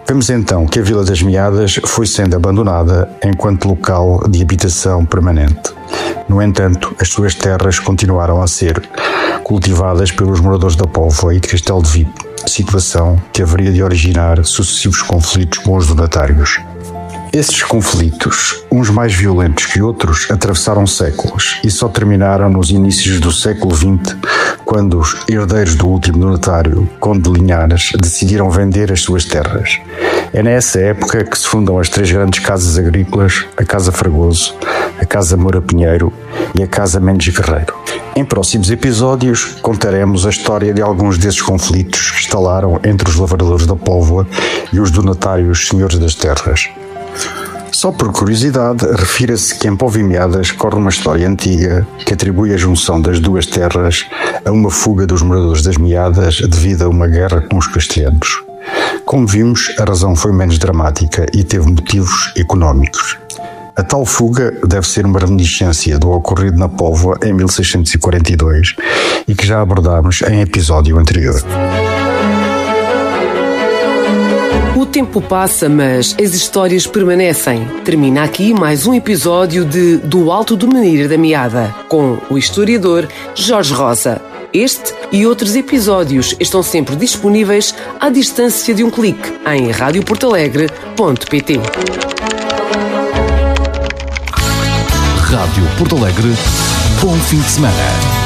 Vemos então que a Vila das Meadas foi sendo abandonada enquanto local de habitação permanente. No entanto, as suas terras continuaram a ser cultivadas pelos moradores da Póvoa e de Castelo de Vipo, situação que haveria de originar sucessivos conflitos com os donatários. Esses conflitos, uns mais violentos que outros, atravessaram séculos e só terminaram nos inícios do século XX, quando os herdeiros do último donatário, Conde de Linhares, decidiram vender as suas terras. É nessa época que se fundam as três grandes casas agrícolas, a Casa Fragoso, a Casa Moura Pinheiro e a Casa Mendes Guerreiro. Em próximos episódios contaremos a história de alguns desses conflitos que instalaram entre os lavradores da Póvoa e os donatários senhores das terras. Só por curiosidade, refira-se que em Póvoa e Meadas corre uma história antiga que atribui a junção das duas terras a uma fuga dos moradores das Meadas devido a uma guerra com os castelhanos. Como vimos, a razão foi menos dramática e teve motivos económicos. A tal fuga deve ser uma reminiscência do ocorrido na Póvoa em 1642 e que já abordámos em episódio anterior. O tempo passa, mas as histórias permanecem. Termina aqui mais um episódio de Do Alto do Menir da Meada, com o historiador Jorge Rosa. Este e outros episódios estão sempre disponíveis à distância de um clique em radioportalegre.pt. Rádio Porto Alegre, bom fim de semana.